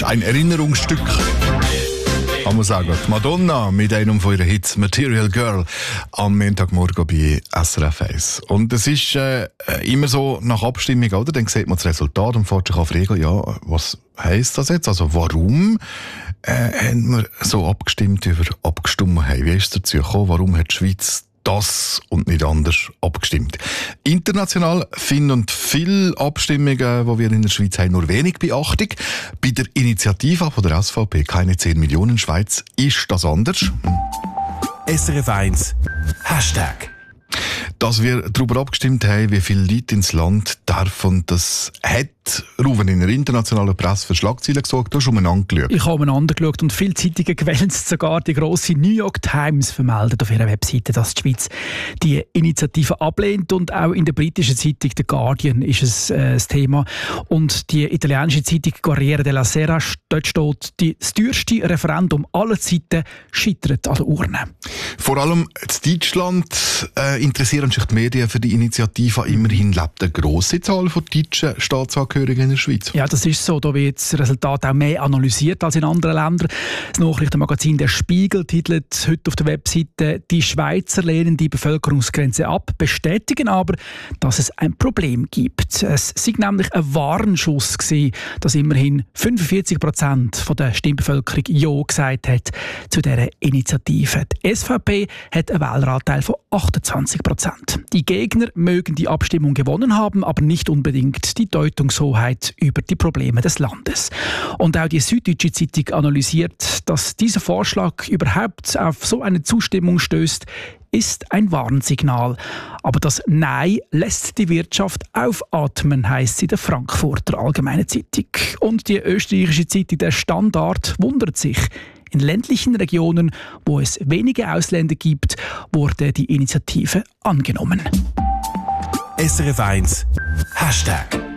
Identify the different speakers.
Speaker 1: Ein Erinnerungsstück. Kann man sagen. Die Madonna mit einem von ihren Hits «Material Girl» am Montagmorgen bei SRF 1. Und es ist immer so nach Abstimmung, oder? Dann sieht man das Resultat und fährt sich an fragen, ja, was heisst das jetzt? Also warum haben wir so abgestimmt über Abgestimmenheit? Wie ist es dazu gekommen? Warum hat die Schweiz das und nicht anders abgestimmt? International finden viele Abstimmungen, die wir in der Schweiz haben, nur wenig Beachtung. Bei der Initiative von der SVP «Keine 10 Millionen Schweiz» ist das anders.
Speaker 2: SRF 1 Hashtag.
Speaker 1: Dass wir darüber abgestimmt haben, wie viele Leute ins Land dürfen, das hat Ruven in der internationalen Presse für Schlagzeilen gesorgt. Du hast umeinander geschaut.
Speaker 3: Ich habe umeinander geschaut und viele Zeitungen gewälzt. Sogar die grosse New York Times vermeldet auf ihrer Webseite, dass die Schweiz die Initiative ablehnt. Und auch in der britischen Zeitung The Guardian ist es das Thema. Und die italienische Zeitung Corriere della Sera, dort steht, das teuerste Referendum aller Zeiten scheitert an der Urne.
Speaker 1: Vor allem in Deutschland interessieren sich die Medien für die Initiative. Immerhin lebt eine grosse Zahl von deutschen Staatsangehörigen in der Schweiz.
Speaker 3: Ja, das ist so. Da wird das Resultat auch mehr analysiert als in anderen Ländern. Das Nachrichtenmagazin «Der Spiegel» titelt heute auf der Webseite «Die Schweizer lehnen die Bevölkerungsgrenze ab, bestätigen aber, dass es ein Problem gibt». Es sei nämlich ein Warnschuss gewesen, dass immerhin 45% der Stimmbevölkerung Ja gesagt hat zu dieser Initiative. Die SVP hat einen Wähleranteil von 28%. Die Gegner mögen die Abstimmung gewonnen haben, aber nicht unbedingt die Deutungshoheit über die Probleme des Landes. Und auch die Süddeutsche Zeitung analysiert, dass dieser Vorschlag überhaupt auf so eine Zustimmung stößt, ist ein Warnsignal. Aber das Nein lässt die Wirtschaft aufatmen, heisst es in der Frankfurter Allgemeinen Zeitung. Und die österreichische Zeitung «Der Standard» wundert sich. In ländlichen Regionen, wo es wenige Ausländer gibt, wurde die Initiative angenommen.
Speaker 2: SRF 1 Hashtag.